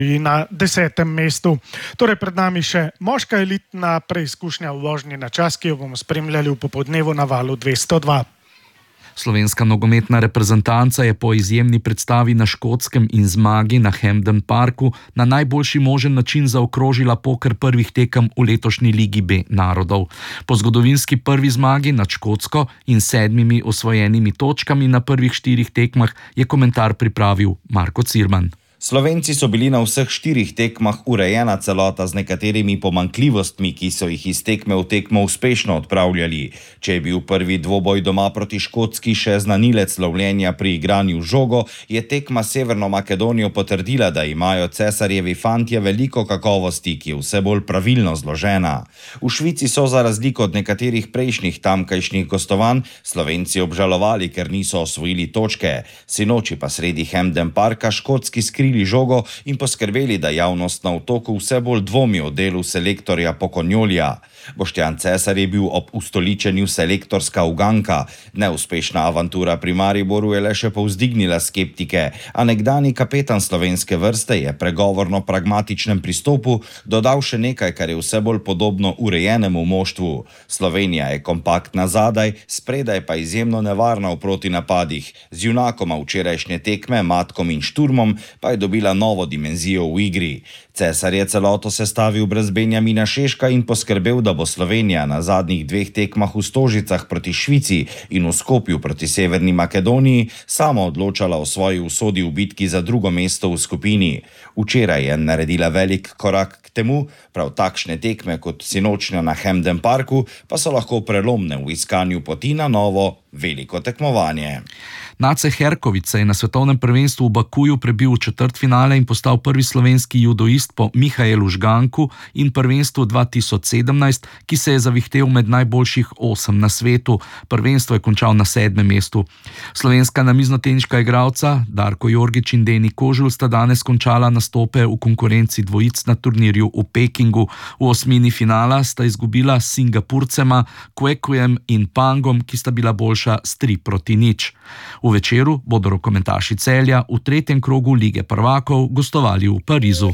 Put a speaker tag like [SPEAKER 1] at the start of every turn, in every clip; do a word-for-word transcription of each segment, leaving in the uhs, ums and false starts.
[SPEAKER 1] na desetem mestu. Torej pred nami še moška elitna preizkušnja v vožnji na čas, ki jo bomo spremljali v popoldnevu na valu dvesto dva.
[SPEAKER 2] Slovenska nogometna reprezentanca je po izjemni predstavi na Škotskem in zmagi na Hampden Parku na najboljši možen način zaokrožila poker prvih tekem v letošnji Ligi B narodov. Po zgodovinski prvi zmagi nad Škotsko in sedmimi osvojenimi točkami na prvih štirih tekmah je komentar pripravil Marko Cirman.
[SPEAKER 3] Slovenci so bili na vseh štirih tekmah urejena celota z nekaterimi pomanjkljivostmi, ki so jih iz tekme v tekmo uspešno odpravljali. Če je bil prvi dvoboj doma proti Škotski še znanilec lovljenja pri igranju žogo, je tekma s Severno Makedonijo potrdila, da imajo cesarjevi fantje veliko kakovosti, ki je vse bolj pravilno zložena. V Švici so za razliko od nekaterih prejšnjih tamkajšnjih gostovanj Slovenci obžalovali, ker niso osvojili točke. Sinoči pa sredi Hampden Parka škotski skrili žogo in poskrbeli, da javnost na otoku vse bolj dvomi o delu selektorja Pokonjolja. Boštjan Cesar je bil ob ustoličenju selektorska uganka. Neuspešna avantura pri Mariboru je le še povzdignila skeptike, a nekdani kapetan slovenske vrste je pregovorno pragmatičnem pristopu dodal še nekaj, kar je vse bolj podobno urejenemu moštvu. Slovenija je kompaktna zadaj, spredaj pa izjemno nevarna v protinapadih. Z junakoma včerajšnje tekme, Matkom in Šturmom, pa je dobila novo dimenzijo v igri. Cesar je celoto sestavil brez Benjamina Šeška in poskrbel, da bo Slovenija na zadnjih dveh tekmah v Stožicah proti Švici in v Skopju proti Severni Makedoniji sama odločala o svoji usodi v bitki za drugo mesto v skupini. Včeraj je naredila velik korak k temu, prav takšne tekme kot sinočnja na Hampden Parku pa so lahko prelomne v iskanju poti na novo veliko tekmovanje.
[SPEAKER 2] Nace Herković se je na svetovnem prvenstvu v Bakuju prebil v četrtfinale in postal prvi slovenski judoist po Mihaelu Žganku in prvenstvu dva tisoč sedemnajst, ki se je zavihtel med najboljših osem na svetu. Prvenstvo je končal na sedmem mestu. Slovenska namiznoteniška igralca Darko Jorgić in Deni Kožul sta danes končala nastope v konkurenci dvojic na turnirju v Pekingu. V osmini finala sta izgubila s Singapurcema Kwekujem in Pangom, ki sta bila boljša s tri proti nič. V večeru bodo rokometaši Celja v tretjem krogu Lige prvakov gostovali v Parizu.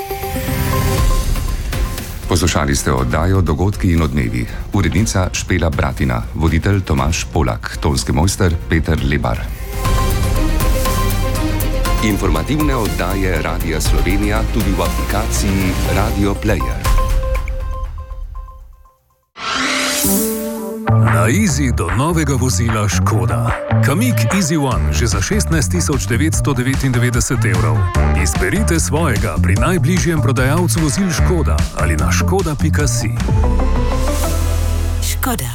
[SPEAKER 4] Poslušali ste oddajo Dogodki in odmevi. Urednica Špela Bratina, voditelj Tomaž Polak, tonski mojster Peter Lebar. Informativne oddaje Radia Slovenija tudi v aplikaciji Radio Player.
[SPEAKER 5] Na Easy do novega vozila Škoda. Kamiq Easy One že za šestnajst tisoč devetsto devetindevetdeset evrov. Izberite svojega pri najbližjem prodajalcu vozil Škoda ali na škoda pika si.
[SPEAKER 6] Škoda.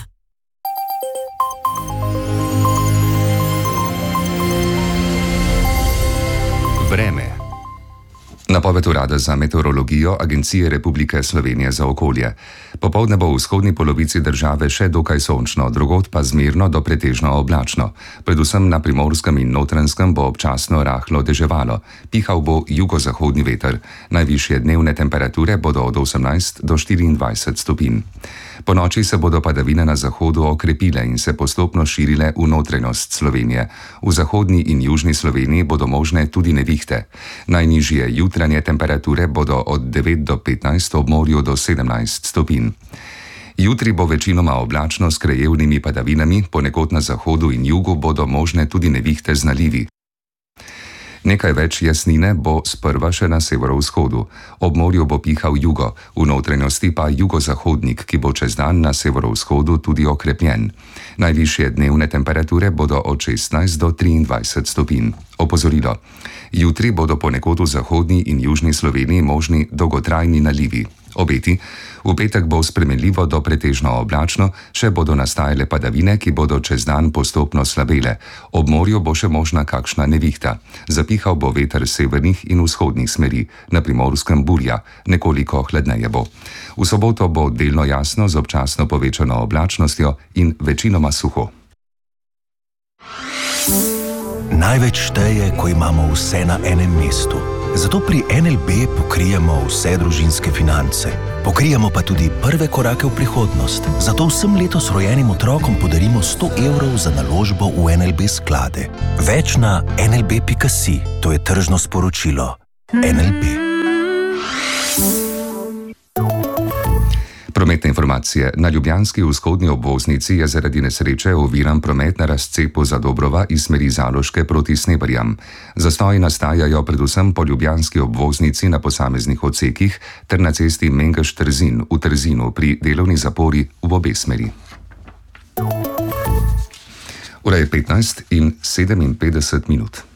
[SPEAKER 4] Vreme. Napoved Urada za meteorologijo Agencije Republike Slovenije za okolje. Popoldne bo v vzhodni polovici države še dokaj sončno, drugod pa zmerno do pretežno oblačno. Predvsem na Primorskem in Notranjskem bo občasno rahlo deževalo. Pihal bo jugozahodni veter. Najvišje dnevne temperature bodo od osemnajst do štiriindvajset stopinj. Po noči se bodo padavine na zahodu okrepile in se postopno širile v notranjost Slovenije. V zahodni in južni Sloveniji bodo možne tudi nevihte. Najnižje jutranje temperature bodo od devet do petnajst, ob morju do sedemnajst stopinj. Jutri bo večinoma oblačno s krajevnimi padavinami, ponekod na zahodu in jugu bodo možne tudi nevihte z nalivi. Nekaj več jasnine bo sprva še na severovzhodu. Ob morju bo pihal jugo, v notranjosti pa jugozahodnik, ki bo čez dan na severovzhodu tudi okrepljen. Najvišje dnevne temperature bodo od šestnajst do triindvajset stopinj. Opozorilo. Jutri bodo ponekod v zahodni in južni Sloveniji možni dolgotrajni nalivi. Obeti. V petek bo spremenljivo do pretežno oblačno, še bodo nastajale padavine, ki bodo čez dan postopno slabele. Ob morju bo še možna kakšna nevihta. Zapihal bo veter severnih in vzhodnih smeri, na Primorskem burja, nekoliko hladneje bo. V soboto bo delno jasno z občasno povečano oblačnostjo in večinoma suho.
[SPEAKER 7] Največ šteje, ko imamo vse na enem mestu. Zato pri en el be pokrijemo vse družinske finance. Pokrijemo pa tudi prve korake v prihodnost. Zato vsem letos rojenim otrokom podarimo sto evrov za naložbo v en el be sklade. Več na en el be pika si. To je tržno sporočilo. en el be.
[SPEAKER 4] Prometne informacije. Na ljubljanski vzhodni obvoznici je zaradi nesreče oviran promet na razcepu Zadobrova iz smeri Zaloške proti Sneberjam. Zastoji nastajajo predvsem po ljubljanski obvoznici na posameznih odsekih ter na cesti Mengeš-Trzin v Trzinu pri delovni zapori v obe smeri. Ura je petnajst in sedeminpetdeset minut.